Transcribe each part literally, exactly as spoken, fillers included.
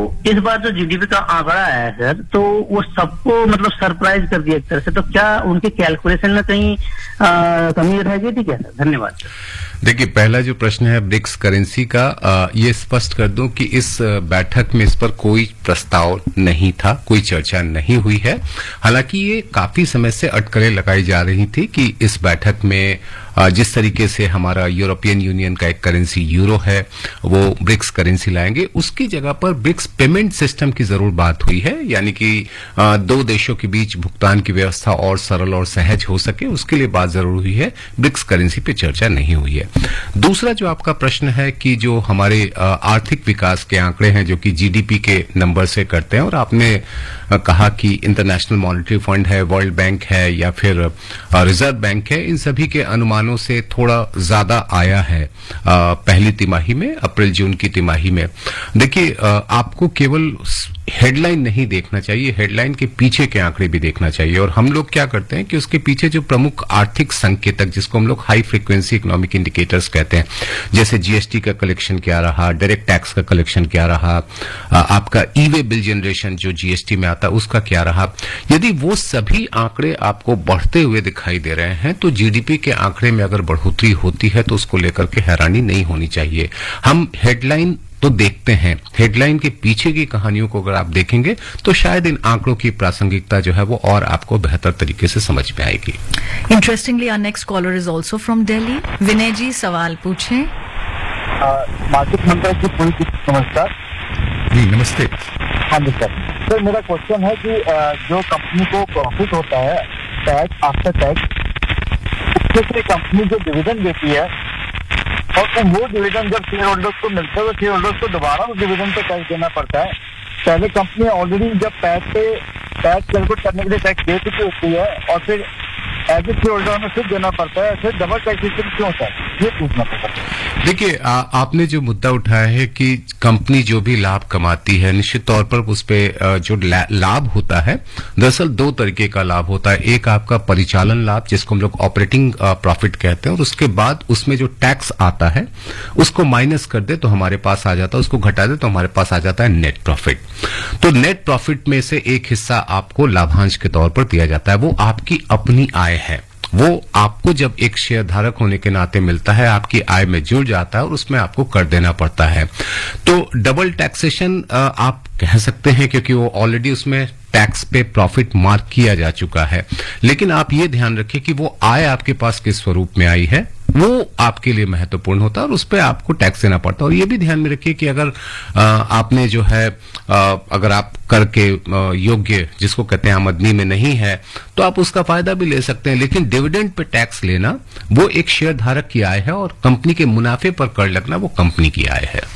इस बार जो जीडीपी का आंकड़ा आया है सर, तो वो सबको मतलब सरप्राइज कर दिया एक तरह से, तो क्या उनके कैलकुलेशन में कहीं आ, कमी रह गई थी क्या सर? धन्यवाद। देखिए, पहला जो प्रश्न है ब्रिक्स करेंसी का, आ, ये स्पष्ट कर दूं कि इस बैठक में इस पर कोई प्रस्ताव नहीं था, कोई चर्चा नहीं हुई है। हालांकि ये काफी समय से अटकलें लगाई जा रही थी कि इस बैठक में आ, जिस तरीके से हमारा यूरोपियन यूनियन का एक करेंसी यूरो है, वो ब्रिक्स करेंसी लाएंगे, उसकी जगह पर ब्रिक्स पेमेंट सिस्टम की जरूर बात हुई है, यानी कि आ, दो देशों के बीच भुगतान की व्यवस्था और सरल और सहज हो सके, उसके लिए बात जरूर हुई है। ब्रिक्स करेंसी पे चर्चा नहीं हुई है। दूसरा जो आपका प्रश्न है कि जो हमारे आर्थिक विकास के आंकड़े हैं जो कि जीडीपी के नंबर से करते हैं, और आपने कहा कि इंटरनेशनल मॉनेटरी फंड है, वर्ल्ड बैंक है या फिर रिजर्व बैंक है, इन सभी के अनुमानों से थोड़ा ज्यादा आया है पहली तिमाही में, अप्रैल जून की तिमाही में। देखिए, आपको केवल हेडलाइन नहीं देखना चाहिए, हेडलाइन के पीछे के आंकड़े भी देखना चाहिए। और हम लोग क्या करते हैं कि उसके पीछे जो प्रमुख आर्थिक संकेतक, जिसको हम लोग हाई फ्रीक्वेंसी इकोनॉमिक इंडिकेटर्स कहते हैं, जैसे जीएसटी का कलेक्शन क्या रहा, डायरेक्ट टैक्स का कलेक्शन क्या रहा, आपका ई वे बिल जनरेशन जो जीएसटी में आता उसका क्या रहा, यदि वो सभी आंकड़े आपको बढ़ते हुए दिखाई दे रहे हैं तो जीडीपी के आंकड़े में अगर बढ़ोतरी होती है तो उसको लेकर के हैरानी नहीं होनी चाहिए। हम हेडलाइन तो देखते हैं, हेडलाइन के पीछे की कहानियों को अगर आप देखेंगे तो शायद इन आंकड़ों की प्रासंगिकता जो है वो और आपको बेहतर तरीके से समझ में आएगी। Interestingly our next collar is also from Delhi. विनय जी, सवाल पूछें। मार्केट मंत्री जी, पूरी नमस्कार जी। नमस्ते। हाँ जी सर। सर मेरा क्वेश्चन है कि जो कंपनी को प्रॉफिट होता है टैक्स आफ्टर टैक्स, उससे से कंपनी जो डिविडेंड देती है, और तो वो डिविडेंड जब शेयर होल्डर्स को मिलता है तो शेयर होल्डर्स को दोबारा उस डिविडेंड पे टैक्स देना पड़ता है। पहले कंपनी ऑलरेडी जब पैट पे टैक्स कैलकुलेट करने के लिए टैक्स दे चुकी होती है और फिर एज ए शेयर होल्डर में फिर देना पड़ता है, फिर डबल टैक्सेशन क्यों होता है, ये पूछना पड़ता है। देखिए, आपने जो मुद्दा उठाया है कि कंपनी जो भी लाभ कमाती है, निश्चित तौर पर उस पे जो लाभ होता है, दरअसल दो तरीके का लाभ होता है। एक आपका परिचालन लाभ, जिसको हम लोग ऑपरेटिंग प्रॉफिट कहते हैं, और उसके बाद उसमें जो टैक्स आता है उसको माइनस कर दे तो हमारे पास आ जाता है, उसको घटा दे तो हमारे पास आ जाता है नेट प्रॉफिट। तो नेट प्रॉफिट में से एक हिस्सा आपको लाभांश के तौर पर दिया जाता है, वो आपकी अपनी आय है, वो आपको जब एक शेयर धारक होने के नाते मिलता है, आपकी आय में जुड़ जाता है और उसमें आपको कर देना पड़ता है। तो डबल टैक्सेशन आप कह सकते हैं क्योंकि वो ऑलरेडी उसमें टैक्स पे प्रॉफिट मार्क किया जा चुका है। लेकिन आप ये ध्यान रखिए कि वो आय आपके पास किस स्वरूप में आई है, वो आपके लिए महत्वपूर्ण होता है और उस पर आपको टैक्स देना पड़ता है। और ये भी ध्यान में रखिए कि अगर आ, आपने जो है आ, अगर आप कर के आ, योग्य, जिसको कहते हैं आमदनी में नहीं है, तो आप उसका फायदा भी ले सकते हैं। लेकिन डिविडेंड पे टैक्स लेना वो एक शेयर धारक की आय है और कंपनी के मुनाफे पर कर लगना वो कंपनी की आय है।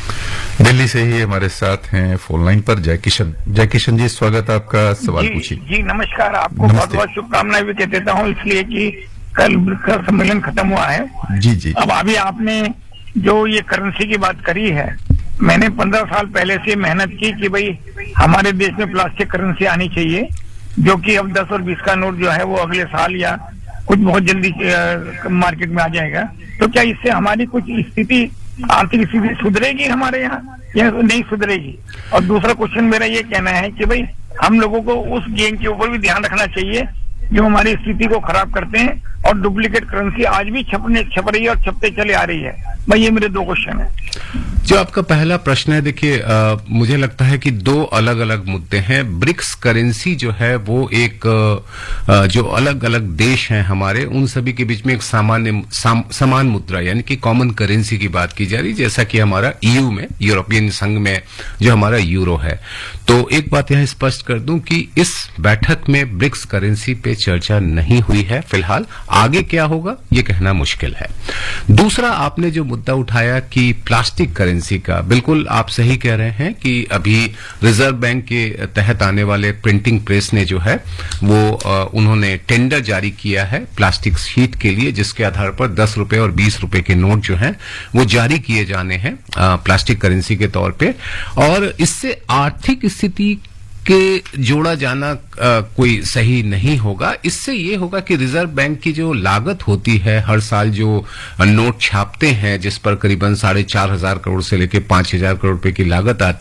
दिल्ली से ही हमारे साथ हैं फोन लाइन पर जय किशन। जय किशन जी, स्वागत है आपका, सवाल पूछिए। जी नमस्कार, आपको बहुत बहुत शुभकामनाएं भी कह देता हूँ, इसलिए कि कल कल सम्मेलन खत्म हुआ है। जी जी। अब अभी आपने जो ये करेंसी की बात करी है, मैंने पंद्रह साल पहले से मेहनत की कि भाई हमारे देश में प्लास्टिक करेंसी आनी चाहिए, जो कि अब दस और बीस का नोट जो है वो अगले साल या कुछ बहुत जल्दी मार्केट में आ जाएगा। तो क्या इससे हमारी कुछ स्थिति, आर्थिक स्थिति सुधरेगी हमारे यहाँ या नहीं सुधरेगी? और दूसरा क्वेश्चन मेरा ये कहना है कि भाई हम लोगों को उस गेम के ऊपर भी ध्यान रखना चाहिए जो हमारी स्थिति को खराब करते हैं, और डुप्लीकेट करेंसी आज भी छपने छप रही है और छपते चले आ रही है। भाई ये मेरे दो क्वेश्चन है। जो आपका पहला प्रश्न है, देखिए मुझे लगता है कि दो अलग अलग मुद्दे हैं। ब्रिक्स करेंसी जो है वो एक आ, जो अलग अलग देश हैं हमारे, उन सभी के बीच में एक सामान्य साम, समान मुद्रा यानी कि कॉमन करेंसी की बात की जा रही, जैसा कि हमारा ईयू में, यूरोपियन संघ में जो हमारा यूरो है। तो एक बात यहां स्पष्ट कर दूं कि इस बैठक में ब्रिक्स करेंसी पे चर्चा नहीं हुई है फिलहाल। आगे क्या होगा ये कहना मुश्किल है। दूसरा, आपने जो मुद्दा उठाया कि प्लास्टिक करेंसी का, बिल्कुल आप सही कह रहे हैं कि अभी रिजर्व बैंक के तहत आने वाले प्रिंटिंग प्रेस ने जो है वो आ, उन्होंने टेंडर जारी किया है प्लास्टिक शीट के लिए, जिसके आधार पर दस रुपए और बीस रुपए के नोट जो हैं वो जारी किए जाने हैं प्लास्टिक करेंसी के तौर पे। और इससे आर्थिक स्थिति के जोड़ा जाना आ, कोई सही नहीं होगा। इससे ये होगा कि रिजर्व बैंक की जो लागत होती है, हर साल जो नोट छापते हैं जिस पर करीबन साढ़े चार हजार करोड़ से लेकर पांच हजार करोड़ रुपए की लागत आती